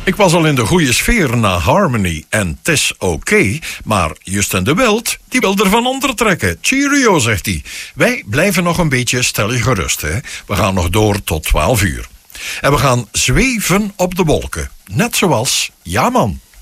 Ik was al in de goede sfeer na Harmony en Tis oké, maar Justin de Wild, die wil er van ondertrekken. Cheerio, zegt hij. Wij blijven nog een beetje stellig gerust, hè. We gaan nog door tot 12 uur. En we gaan zweven op de wolken. Net zoals Ja Man.